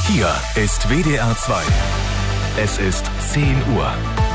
Hier ist WDR 2. Es ist 10 Uhr.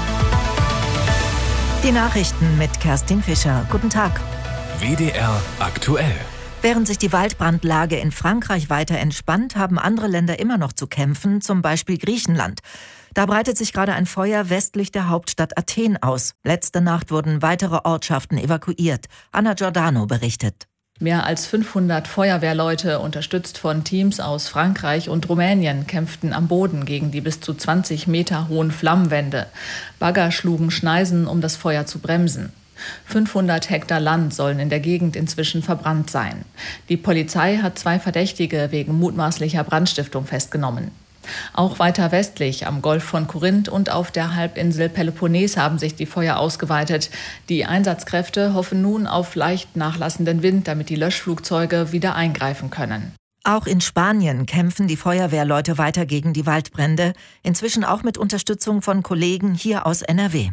Die Nachrichten mit Kerstin Fischer. Guten Tag. WDR aktuell. Während sich die Waldbrandlage in Frankreich weiter entspannt, haben andere Länder immer noch zu kämpfen, zum Beispiel Griechenland. Da breitet sich gerade ein Feuer westlich der Hauptstadt Athen aus. Letzte Nacht wurden weitere Ortschaften evakuiert. Anna Giordano berichtet. Mehr als 500 Feuerwehrleute, unterstützt von Teams aus Frankreich und Rumänien, kämpften am Boden gegen die bis zu 20 Meter hohen Flammenwände. Bagger schlugen Schneisen, um das Feuer zu bremsen. 500 Hektar Land sollen in der Gegend inzwischen verbrannt sein. Die Polizei hat 2 Verdächtige wegen mutmaßlicher Brandstiftung festgenommen. Auch weiter westlich am Golf von Korinth und auf der Halbinsel Peloponnes haben sich die Feuer ausgeweitet. Die Einsatzkräfte hoffen nun auf leicht nachlassenden Wind, damit die Löschflugzeuge wieder eingreifen können. Auch in Spanien kämpfen die Feuerwehrleute weiter gegen die Waldbrände, inzwischen auch mit Unterstützung von Kollegen hier aus NRW.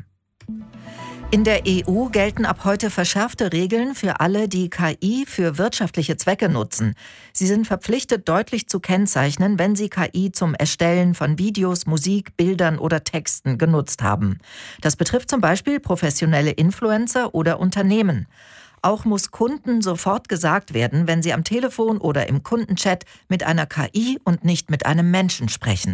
In der EU gelten ab heute verschärfte Regeln für alle, die KI für wirtschaftliche Zwecke nutzen. Sie sind verpflichtet, deutlich zu kennzeichnen, wenn sie KI zum Erstellen von Videos, Musik, Bildern oder Texten genutzt haben. Das betrifft zum Beispiel professionelle Influencer oder Unternehmen. Auch muss Kunden sofort gesagt werden, wenn sie am Telefon oder im Kundenchat mit einer KI und nicht mit einem Menschen sprechen.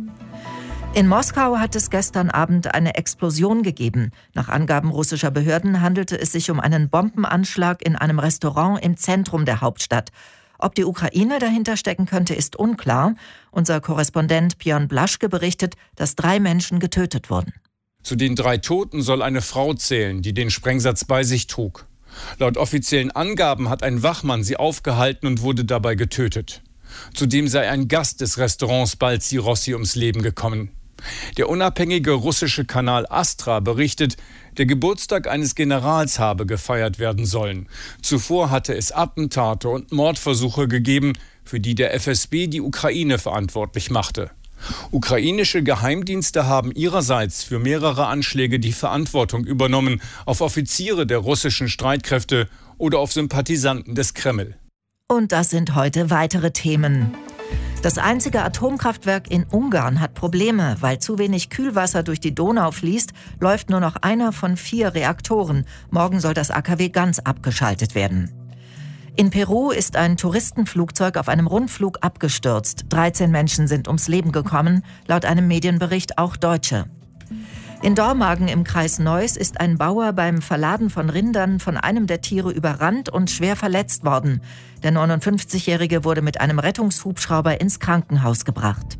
In Moskau hat es gestern Abend eine Explosion gegeben. Nach Angaben russischer Behörden handelte es sich um einen Bombenanschlag in einem Restaurant im Zentrum der Hauptstadt. Ob die Ukraine dahinter stecken könnte, ist unklar. Unser Korrespondent Björn Blaschke berichtet, dass 3 Menschen getötet wurden. Zu den 3 Toten soll eine Frau zählen, die den Sprengsatz bei sich trug. Laut offiziellen Angaben hat ein Wachmann sie aufgehalten und wurde dabei getötet. Zudem sei ein Gast des Restaurants Balzi Rossi ums Leben gekommen. Der unabhängige russische Kanal Astra berichtet, der Geburtstag eines Generals habe gefeiert werden sollen. Zuvor hatte es Attentate und Mordversuche gegeben, für die der FSB die Ukraine verantwortlich machte. Ukrainische Geheimdienste haben ihrerseits für mehrere Anschläge die Verantwortung übernommen, auf Offiziere der russischen Streitkräfte oder auf Sympathisanten des Kreml. Und das sind heute weitere Themen. Das einzige Atomkraftwerk in Ungarn hat Probleme. Weil zu wenig Kühlwasser durch die Donau fließt, läuft nur noch einer von 4 Reaktoren. Morgen soll das AKW ganz abgeschaltet werden. In Peru ist ein Touristenflugzeug auf einem Rundflug abgestürzt. 13 Menschen sind ums Leben gekommen, laut einem Medienbericht auch Deutsche. In Dormagen im Kreis Neuss ist ein Bauer beim Verladen von Rindern von einem der Tiere überrannt und schwer verletzt worden. Der 59-Jährige wurde mit einem Rettungshubschrauber ins Krankenhaus gebracht.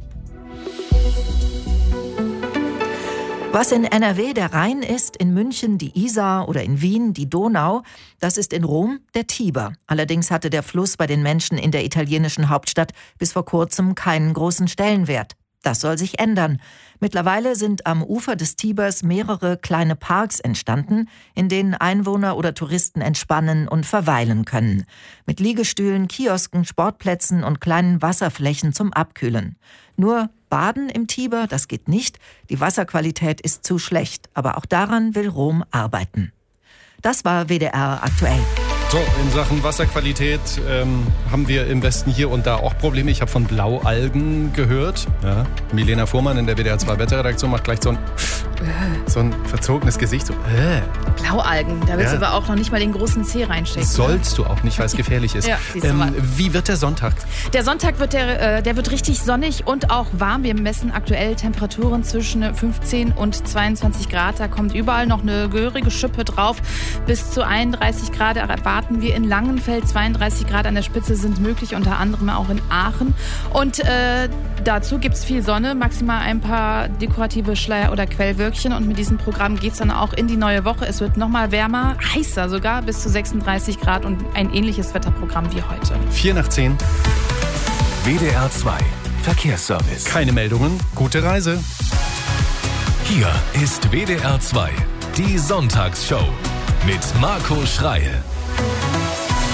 Was in NRW der Rhein ist, in München die Isar oder in Wien die Donau, das ist in Rom der Tiber. Allerdings hatte der Fluss bei den Menschen in der italienischen Hauptstadt bis vor kurzem keinen großen Stellenwert. Das soll sich ändern. Mittlerweile sind am Ufer des Tibers mehrere kleine Parks entstanden, in denen Einwohner oder Touristen entspannen und verweilen können. Mit Liegestühlen, Kiosken, Sportplätzen und kleinen Wasserflächen zum Abkühlen. Nur Baden im Tiber, das geht nicht. Die Wasserqualität ist zu schlecht. Aber auch daran will Rom arbeiten. Das war WDR aktuell. So, in Sachen Wasserqualität haben wir im Westen hier und da auch Probleme. Ich habe von Blaualgen gehört. Ja. Milena Fuhrmann in der WDR 2 Wetterredaktion macht gleich so ein verzogenes Gesicht. So, Blaualgen, da willst du aber auch noch nicht mal den großen Zeh reinstecken. Sollst du auch nicht, weil es gefährlich ist. Ja, siehst du mal. Wie wird der Sonntag? Der Sonntag wird der wird richtig sonnig und auch warm. Wir messen aktuell Temperaturen zwischen 15 und 22 Grad. Da kommt überall noch eine gehörige Schippe drauf. Bis zu 31 Grad erwarten wir in Langenfeld. 32 Grad an der Spitze sind möglich, unter anderem auch in Aachen. Und dazu gibt es viel Sonne, maximal ein paar dekorative Schleier- oder Quellwölkchen. Und mit diesem Programm geht es dann auch in die neue Woche. Es wird nochmal wärmer, heißer sogar, bis zu 36 Grad und ein ähnliches Wetterprogramm wie heute. 4 nach 10. WDR 2 Verkehrsservice. Keine Meldungen, gute Reise. Hier ist WDR 2, die Sonntagsshow mit Marco Schreil.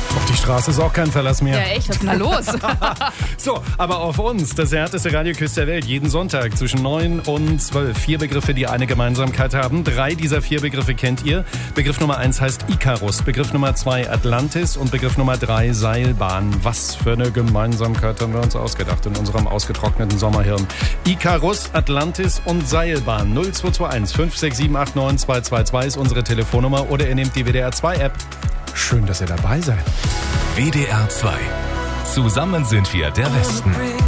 Auf die Straße ist auch kein Verlass mehr. Ja, echt, was ist denn da los? So, aber auf uns, das härteste Radioquiz der Welt, jeden Sonntag zwischen 9 und 12. 4 Begriffe, die eine Gemeinsamkeit haben. 3 dieser 4 Begriffe kennt ihr. Begriff Nummer 1 heißt Ikarus, Begriff Nummer 2 Atlantis und Begriff Nummer 3 Seilbahn. Was für eine Gemeinsamkeit haben wir uns ausgedacht in unserem ausgetrockneten Sommerhirn. Ikarus, Atlantis und Seilbahn. 0221 56789 222 ist unsere Telefonnummer oder ihr nehmt die WDR 2 App. Schön, dass ihr dabei seid. WDR 2. Zusammen sind wir der Westen.